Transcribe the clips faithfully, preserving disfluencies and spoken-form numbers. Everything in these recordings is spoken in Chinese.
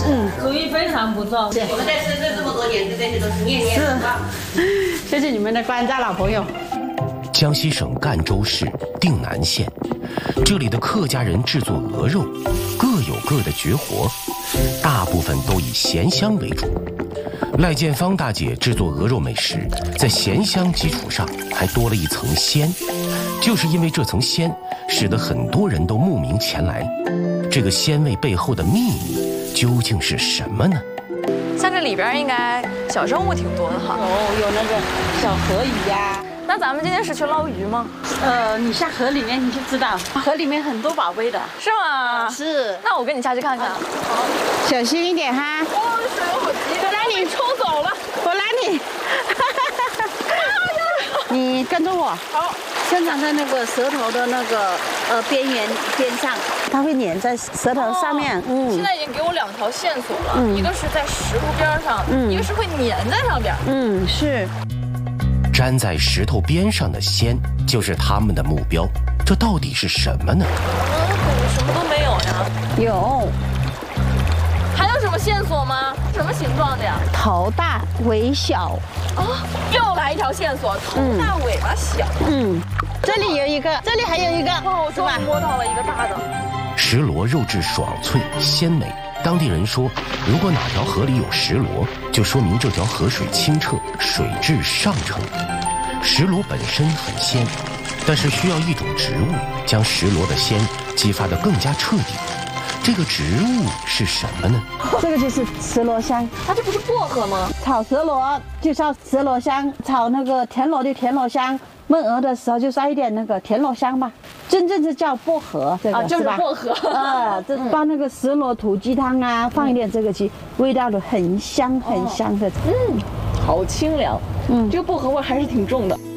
嗯，厨艺非常不错。 我们在深圳这么多年，这些都是念念不忘。 谢谢你们的关照，老朋友。 江西省赣州市定南县，这里的客家人制作鹅肉，各有各的绝活，大部分都以咸香为主。赖建芳大姐制作鹅肉美食，在咸香基础上还多了一层鲜，就是因为这层鲜，使得很多人都慕名前来。这个鲜味背后的秘密究竟是什么呢？ 像这里边应该小生物挺多的哈。 有有那个小河鱼呀。 那咱们今天是去捞鱼吗？ 呃，你下河里面你就知道，河里面很多宝贝的。 是吗？ 是。 那我跟你下去看看。好， 小心一点哈。 哦，水好急， 我拉你冲走了。 我拉你。你跟着我。 好。 生长在那个舌头的那个呃边缘边上，它会粘在舌头上面。 嗯。现在已经给我两条线索了，嗯、一个是在石头边上，嗯、一个是会粘在上边。 嗯，是。 粘在石头边上的鲜就是他们的目标，这到底是什么呢？ 嗯，什么都没有呀。 有。 还有什么线索吗？什么形状的呀？ 头大尾小。 啊，又来一条线索，头大尾巴小。 嗯，这里有一个，这里还有一个。 哦，我终于摸到了一个大的。 石螺肉质爽脆鲜美，当地人说，如果哪条河里有石螺，就说明这条河水清澈，水质上乘。石螺本身很鲜，但是需要一种植物将石螺的鲜激发得更加彻底。这个植物是什么呢？ 这个就是石螺香。 它这不是薄荷吗？ 炒石螺就烧石螺香，炒那个田螺就田螺香，焖鹅的时候就烧一点那个田螺香吧。真正是叫薄荷，这个、 啊，就是吧薄荷。 啊，这放那个石螺土鸡汤啊，嗯、放一点这个去，味道都很香很香的。 嗯，好清凉。嗯，这个薄荷味还是挺重的。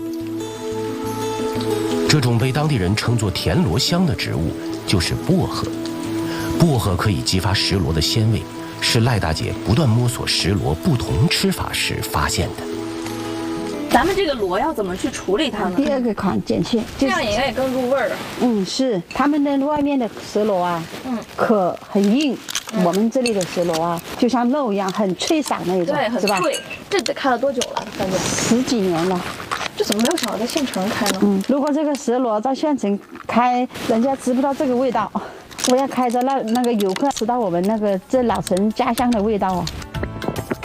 这种被当地人称作田螺香的植物就是薄荷。薄荷可以激发石螺的鲜味，是赖大姐不断摸索石螺不同吃法时发现的。 咱们这个螺要怎么去处理它呢？ 第二个款剪切， 这样应该也更入味儿。 嗯，是他们的外面的石螺啊，嗯，壳很硬，嗯、我们这里的石螺啊，就像肉一样，很脆爽那种， 对，很脆。这得开了多久了？感觉十几年了。 这怎么没有想到在县城开呢？ 嗯，如果这个石螺在县城开，人家吃不到这个味道。我要开着那那个游客吃到我们那个这老城家乡的味道啊。